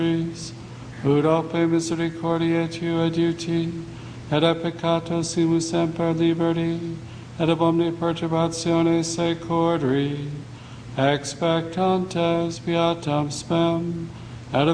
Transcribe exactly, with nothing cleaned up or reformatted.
ut ope misericordiae tua adiuti, et a peccatosimus semper liberti, et ab omni perturbationes secordri, expectantes beatam spem,